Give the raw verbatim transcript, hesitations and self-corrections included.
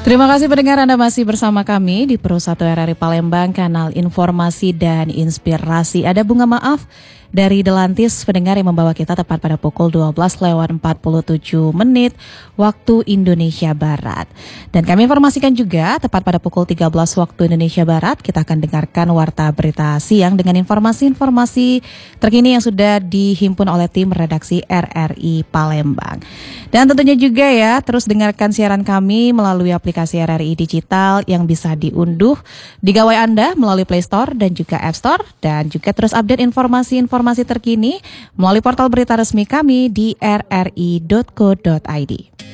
Terima kasih pendengar, Anda masih bersama kami di Pro satu R R I Palembang, kanal informasi dan inspirasi. Ada bunga maaf dari Delantis pendengar yang membawa kita tepat pada pukul dua belas lewat empat puluh tujuh menit waktu Indonesia Barat. Dan kami informasikan juga tepat pada pukul tiga belas waktu Indonesia Barat kita akan dengarkan Warta Berita Siang dengan informasi-informasi terkini yang sudah dihimpun oleh tim redaksi R R I Palembang. Dan tentunya juga ya, terus dengarkan siaran kami melalui aplikasi R R I Digital yang bisa diunduh di gawai Anda melalui Play Store dan juga App Store. Dan juga terus update informasi-informasi terkini melalui portal berita resmi kami di r r i dot co dot i d.